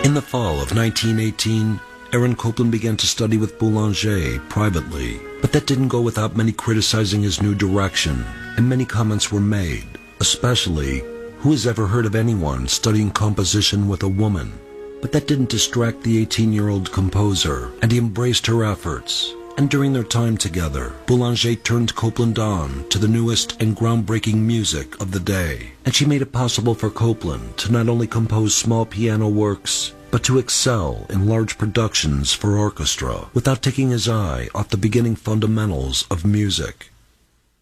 In the fall of 1918, Aaron Copland began to study with Boulanger privately, but that didn't go without many criticizing his new direction, and many comments were made, especially, who has ever heard of anyone studying composition with a woman? But that didn't distract the 18-year-old composer, and he embraced her efforts. And during their time together, Boulanger turned Copland on to the newest and groundbreaking music of the day, and she made it possible for Copland to not only compose small piano works, but to excel in large productions for orchestra without taking his eye off the beginning fundamentals of music.